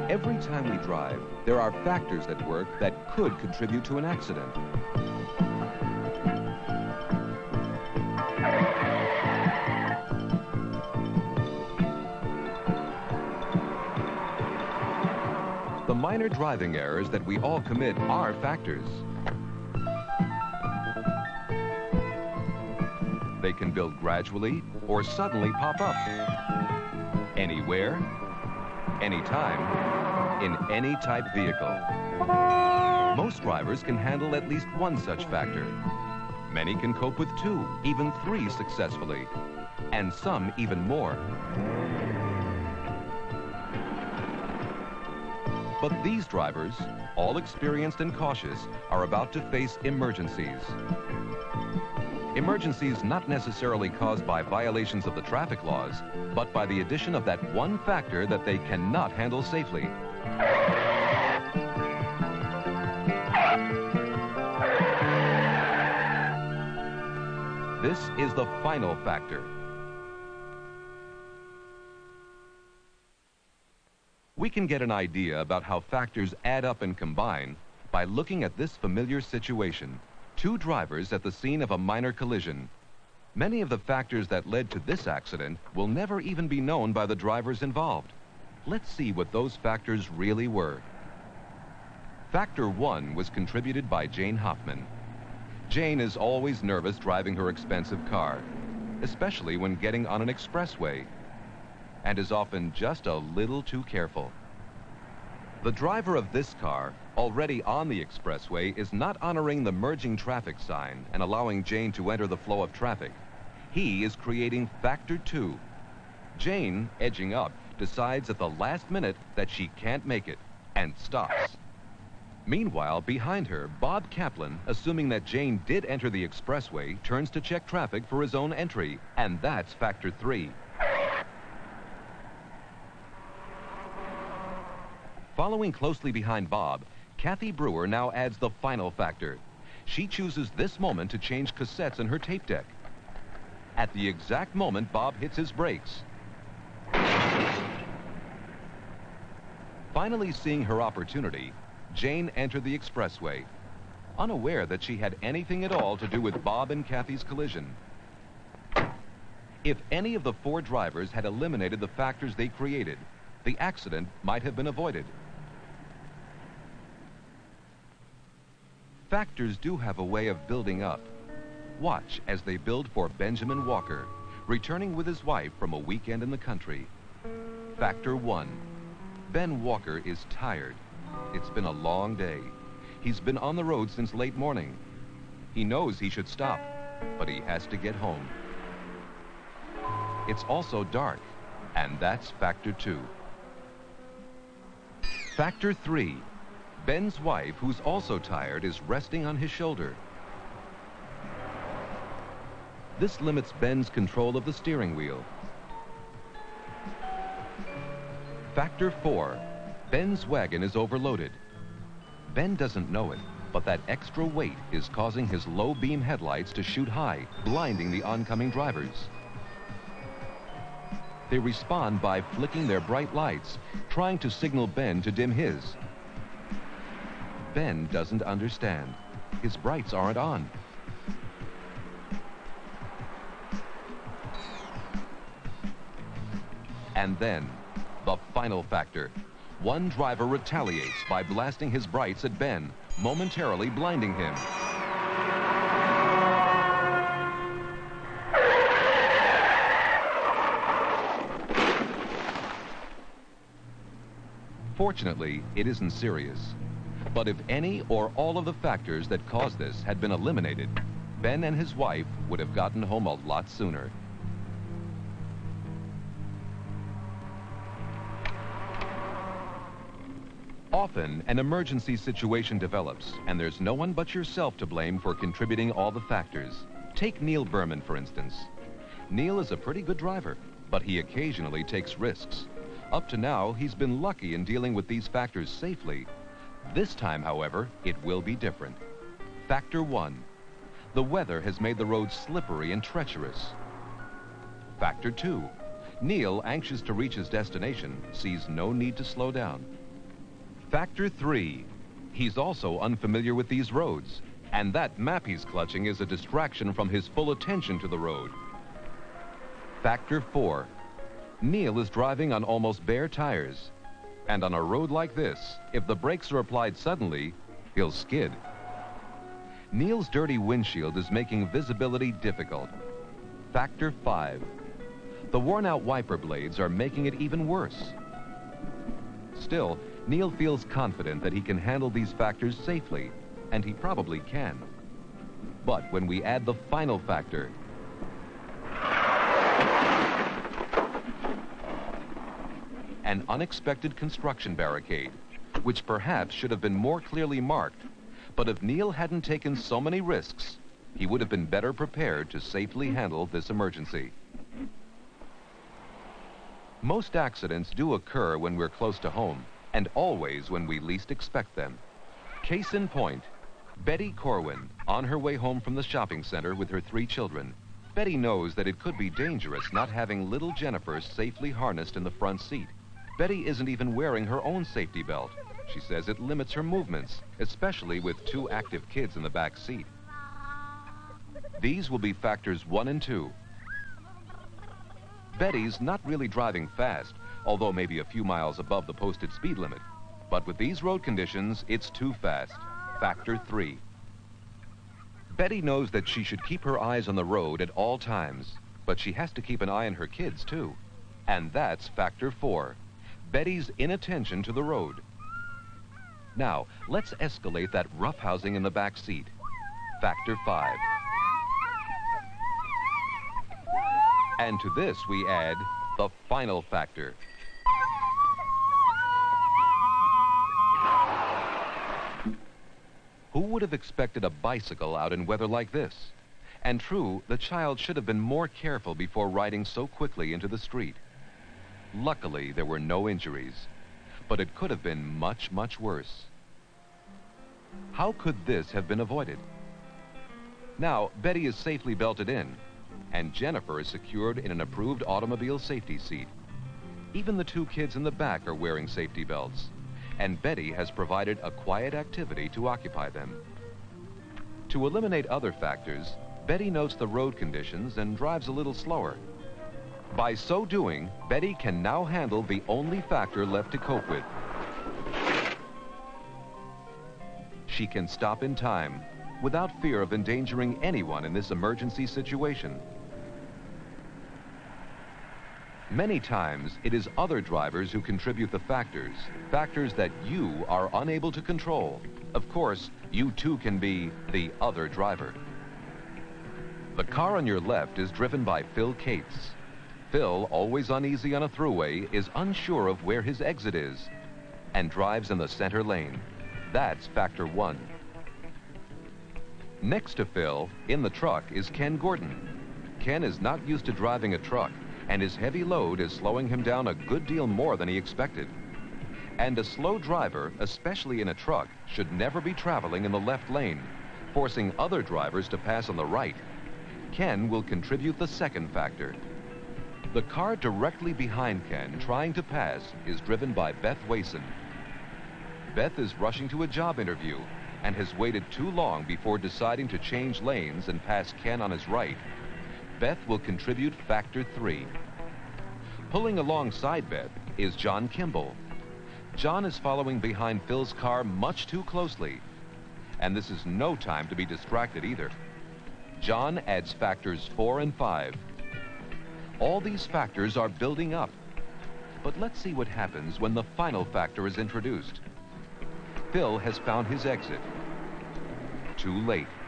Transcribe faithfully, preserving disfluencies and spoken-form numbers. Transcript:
Every time we drive, there are factors at work that could contribute to an accident. The minor driving errors that we all commit are factors. They can build gradually or suddenly pop up. Anywhere, anytime, in any type vehicle. Most drivers can handle at least one such factor. Many can cope with two, even three successfully, and some even more. But these drivers, all experienced and cautious, are about to face emergencies. Emergencies not necessarily caused by violations of the traffic laws, but by the addition of that one factor that they cannot handle safely. This is the final factor. We can get an idea about how factors add up and combine by looking at this familiar situation. Two drivers at the scene of a minor collision. Many of the factors that led to this accident will never even be known by the drivers involved. Let's see what those factors really were. Factor one was contributed by Jane Hoffman. Jane is always nervous driving her expensive car, especially when getting on an expressway, and is often just a little too careful. The driver of this car, already on the expressway, is not honoring the merging traffic sign and allowing Jane to enter the flow of traffic. He is creating factor two. Jane, edging up, decides at the last minute that she can't make it and stops. Meanwhile, behind her, Bob Kaplan, assuming that Jane did enter the expressway, turns to check traffic for his own entry, and that's factor three. Following closely behind Bob, Kathy Brewer now adds the final factor. She chooses this moment to change cassettes in her tape deck. At the exact moment Bob hits his brakes. Finally seeing her opportunity, Jane entered the expressway, unaware that she had anything at all to do with Bob and Kathy's collision. If any of the four drivers had eliminated the factors they created, the accident might have been avoided. Factors do have a way of building up. Watch as they build for Benjamin Walker, returning with his wife from a weekend in the country. Factor one. Ben Walker is tired. It's been a long day. He's been on the road since late morning. He knows he should stop, but he has to get home. It's also dark, and that's factor two. Factor three. Ben's wife, who's also tired, is resting on his shoulder. This limits Ben's control of the steering wheel. Factor four. Ben's wagon is overloaded. Ben doesn't know it, but that extra weight is causing his low beam headlights to shoot high, blinding the oncoming drivers. They respond by flicking their bright lights, trying to signal Ben to dim his. Ben doesn't understand. His brights aren't on. And then, the final factor. One driver retaliates by blasting his brights at Ben, momentarily blinding him. Fortunately, it isn't serious. But if any or all of the factors that caused this had been eliminated, Ben and his wife would have gotten home a lot sooner. Often, an emergency situation develops, and there's no one but yourself to blame for contributing all the factors. Take Neil Berman, for instance. Neil is a pretty good driver, but he occasionally takes risks. Up to now, he's been lucky in dealing with these factors safely. This time, however, it will be different. Factor one. The weather has made the road slippery and treacherous. Factor two. Neil, anxious to reach his destination, sees no need to slow down. Factor three. He's also unfamiliar with these roads, and that map he's clutching is a distraction from his full attention to the road. Factor four. Neil is driving on almost bare tires, and on a road like this, if the brakes are applied suddenly, he'll skid. Neil's dirty windshield is making visibility difficult. Factor five. The worn-out wiper blades are making it even worse. Still, Neil feels confident that he can handle these factors safely, and he probably can. But when we add the final factor, an unexpected construction barricade, which perhaps should have been more clearly marked, but if Neil hadn't taken so many risks, he would have been better prepared to safely handle this emergency. Most accidents do occur when we're close to home, and always when we least expect them. Case in point, Betty Corwin, on her way home from the shopping center with her three children. Betty knows that it could be dangerous not having little Jennifer safely harnessed in the front seat. Betty isn't even wearing her own safety belt. She says it limits her movements, especially with two active kids in the back seat. These will be factors one and two. Betty's not really driving fast, although maybe a few miles above the posted speed limit. But with these road conditions, it's too fast. Factor three. Betty knows that she should keep her eyes on the road at all times, but she has to keep an eye on her kids too. And that's factor four. Betty's inattention to the road. Now, let's escalate that roughhousing in the back seat. Factor five. And to this we add the final factor. Who would have expected a bicycle out in weather like this? And true, the child should have been more careful before riding so quickly into the street. Luckily, there were no injuries, but it could have been much, much worse. How could this have been avoided? Now, Betty is safely belted in, and Jennifer is secured in an approved automobile safety seat. Even the two kids in the back are wearing safety belts, and Betty has provided a quiet activity to occupy them. To eliminate other factors, Betty notes the road conditions and drives a little slower. By so doing, Betty can now handle the only factor left to cope with. She can stop in time without fear of endangering anyone in this emergency situation. Many times, it is other drivers who contribute the factors, factors that you are unable to control. Of course, you too can be the other driver. The car on your left is driven by Phil Cates. Phil, always uneasy on a thruway, is unsure of where his exit is and drives in the center lane. That's factor one. Next to Phil, in the truck, is Ken Gordon. Ken is not used to driving a truck, and his heavy load is slowing him down a good deal more than he expected. And a slow driver, especially in a truck, should never be traveling in the left lane, forcing other drivers to pass on the right. Ken will contribute the second factor. The car directly behind Ken, trying to pass, is driven by Beth Wason. Beth is rushing to a job interview and has waited too long before deciding to change lanes and pass Ken on his right. Beth will contribute factor three. Pulling alongside Beth is John Kimball. John is following behind Phil's car much too closely, and this is no time to be distracted either. John adds factors four and five. All these factors are building up, but let's see what happens when the final factor is introduced. Phil has found his exit. Too late.